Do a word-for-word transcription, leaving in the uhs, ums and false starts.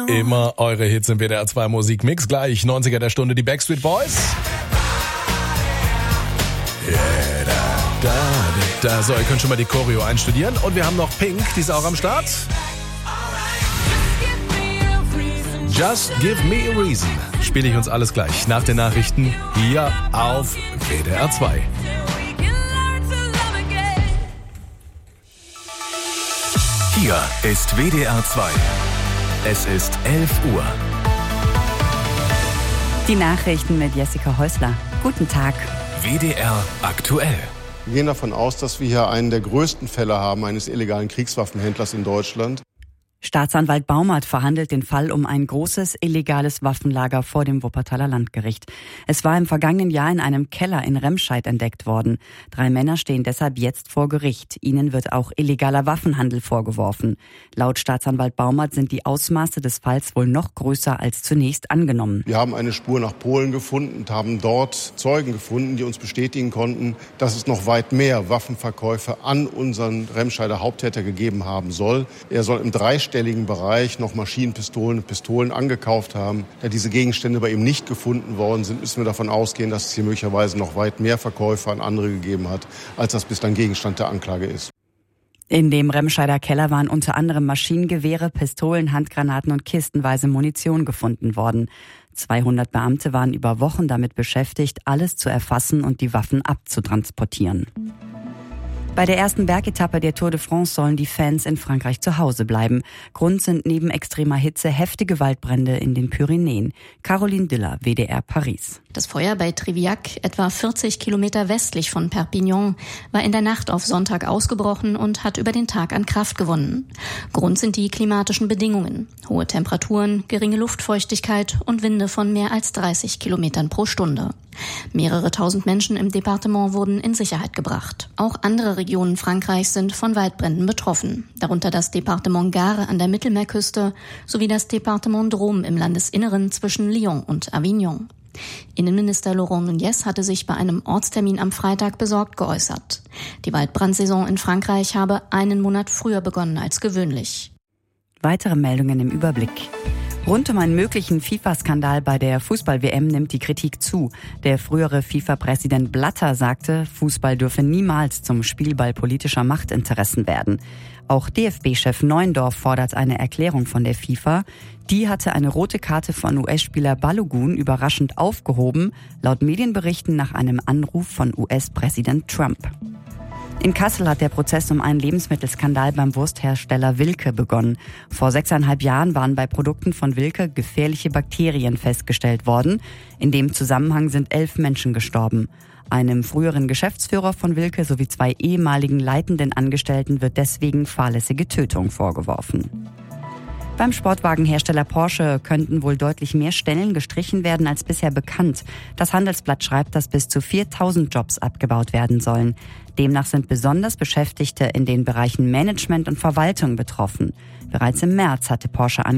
Immer eure Hits im W D R zwei Musikmix. Gleich neunziger der Stunde, die Backstreet Boys. Yeah, da, da, da. So, ihr könnt schon mal die Choreo einstudieren. Und wir haben noch Pink, die ist auch am Start. Just Give Me a Reason. Spiele ich uns alles gleich nach den Nachrichten hier auf W D R zwei. Hier ist W D R zwei. Es ist elf Uhr. Die Nachrichten mit Jessica Häusler. Guten Tag. W D R aktuell. Wir gehen davon aus, dass wir hier einen der größten Fälle haben eines illegalen Kriegswaffenhändlers in Deutschland. Staatsanwalt Baumert verhandelt den Fall um ein großes illegales Waffenlager vor dem Wuppertaler Landgericht. Es war im vergangenen Jahr in einem Keller in Remscheid entdeckt worden. Drei Männer stehen deshalb jetzt vor Gericht. Ihnen wird auch illegaler Waffenhandel vorgeworfen. Laut Staatsanwalt Baumert sind die Ausmaße des Falls wohl noch größer als zunächst angenommen. Wir haben eine Spur nach Polen gefunden und haben dort Zeugen gefunden, die uns bestätigen konnten, dass es noch weit mehr Waffenverkäufe an unseren Remscheider Haupttäter gegeben haben soll. Er soll im dreistelligen Bereich noch Maschinenpistolen und Pistolen angekauft haben. Da diese Gegenstände bei ihm nicht gefunden worden sind, müssen wir davon ausgehen, dass es hier möglicherweise noch weit mehr Verkäufe an andere gegeben hat, als das bislang Gegenstand der Anklage ist. In dem Remscheider Keller waren unter anderem Maschinengewehre, Pistolen, Handgranaten und kistenweise Munition gefunden worden. zweihundert Beamte waren über Wochen damit beschäftigt, alles zu erfassen und die Waffen abzutransportieren. Bei der ersten Bergetappe der Tour de France sollen die Fans in Frankreich zu Hause bleiben. Grund sind neben extremer Hitze heftige Waldbrände in den Pyrenäen. Caroline Diller, W D R Paris. Das Feuer bei Triviac, etwa vierzig Kilometer westlich von Perpignan, war in der Nacht auf Sonntag ausgebrochen und hat über den Tag an Kraft gewonnen. Grund sind die klimatischen Bedingungen. Hohe Temperaturen, geringe Luftfeuchtigkeit und Winde von mehr als dreißig Kilometern pro Stunde. Mehrere tausend Menschen im Departement wurden in Sicherheit gebracht. Auch andere Regionen Frankreichs sind von Waldbränden betroffen, darunter das Departement Gard an der Mittelmeerküste sowie das Departement Drôme im Landesinneren zwischen Lyon und Avignon. Innenminister Laurent Nunez hatte sich bei einem Ortstermin am Freitag besorgt geäußert. Die Waldbrandsaison in Frankreich habe einen Monat früher begonnen als gewöhnlich. Weitere Meldungen im Überblick. Rund um einen möglichen FIFA-Skandal bei der Fußball-W M nimmt die Kritik zu. Der frühere FIFA-Präsident Blatter sagte, Fußball dürfe niemals zum Spielball politischer Machtinteressen werden. Auch D F B-Chef Neuendorf fordert eine Erklärung von der FIFA. Die hatte eine rote Karte von U S-Spieler Balogun überraschend aufgehoben, laut Medienberichten nach einem Anruf von U S-Präsident Trump. In Kassel hat der Prozess um einen Lebensmittelskandal beim Wursthersteller Wilke begonnen. Vor sechseinhalb Jahren waren bei Produkten von Wilke gefährliche Bakterien festgestellt worden. In dem Zusammenhang sind elf Menschen gestorben. Einem früheren Geschäftsführer von Wilke sowie zwei ehemaligen leitenden Angestellten wird deswegen fahrlässige Tötung vorgeworfen. Beim Sportwagenhersteller Porsche könnten wohl deutlich mehr Stellen gestrichen werden als bisher bekannt. Das Handelsblatt schreibt, dass bis zu viertausend Jobs abgebaut werden sollen. Demnach sind besonders Beschäftigte in den Bereichen Management und Verwaltung betroffen. Bereits im März hatte Porsche angekündigt,